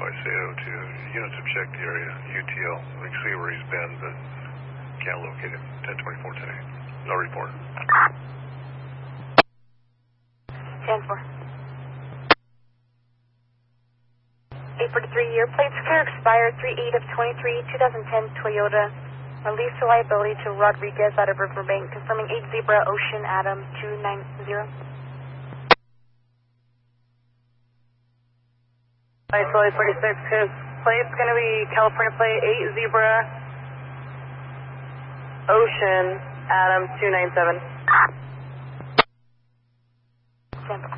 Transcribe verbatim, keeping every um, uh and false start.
by S A O two. Units have checked the area, U T L. We can see where he's been, but can't locate him. ten twenty-four today. No report. ten four. eight forty-three, your plates clear expired three eight of twenty-three, twenty ten Toyota. Release reliability to Rodriguez out of Riverbank, confirming eight Zebra Ocean Adam two nine zero. Isolate forty-six, his plate's going to be California plate eight Zebra Ocean Adam two nine seven. Tampa.